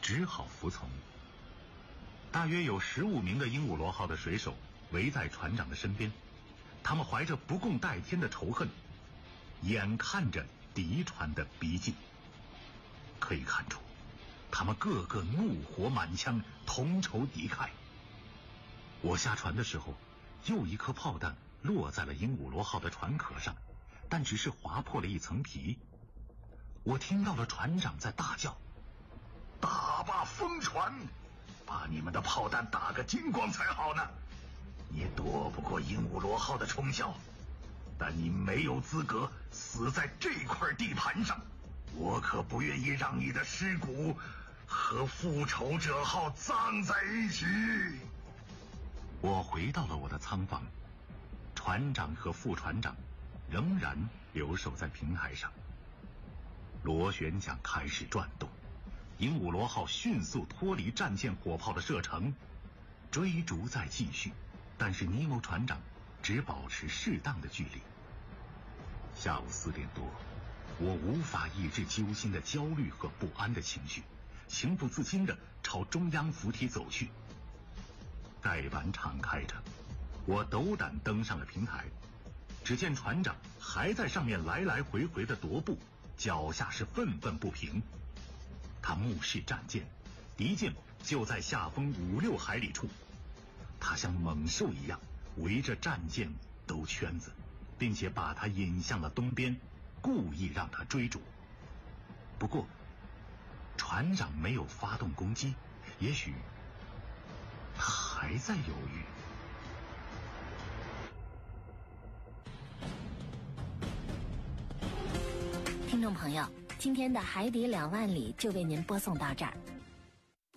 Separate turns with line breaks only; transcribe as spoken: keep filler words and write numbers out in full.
只好服从。大约有十五名的鹦鹉螺号的水手围在船长的身边，他们怀着不共戴天的仇恨，眼看着敌船的逼近。可以看出，他们个个怒火满腔，同仇敌忾。我下船的时候，又一颗炮弹落在了鹦鹉螺号的船壳上，但只是划破了一层皮。我听到了船长在大叫：大罢风船，把你们的炮弹打个精光才好呢！你躲不过鹦鹉螺号的冲霄，但你没有资格死在这块地盘上。我可不愿意让你的尸骨和复仇者号葬在一起。我回到了我的舱房，船长和副船长仍然留守在平台上。螺旋桨开始转动，鹦鹉螺号迅速脱离战舰火炮的射程，追逐在继续，但是尼莫船长只保持适当的距离。下午四点多，我无法抑制揪心的焦虑和不安的情绪，情不自禁地朝中央扶梯走去。盖板敞开着，我斗胆登上了平台，只见船长还在上面来来回回的踱步，脚下是愤愤不平。他目视战舰，敌舰就在下风五六海里处，他像猛兽一样围着战舰兜圈子，并且把它引向了东边，故意让他追逐。不过船长没有发动攻击，也许他还在犹豫。
听众朋友，今天的海底两万里就为您播送到这儿。